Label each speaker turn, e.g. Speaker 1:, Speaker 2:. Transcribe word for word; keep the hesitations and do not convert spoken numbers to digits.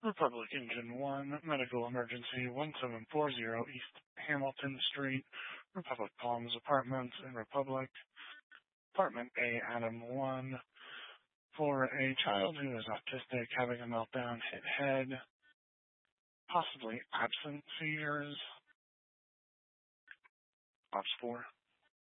Speaker 1: Republic Engine one, medical emergency one seven four zero East Hamilton Street, Republic Palms Apartments in Republic, Apartment A, Adam one, for a child who is autistic having a meltdown, hit head, possibly absent seizures. Ops four.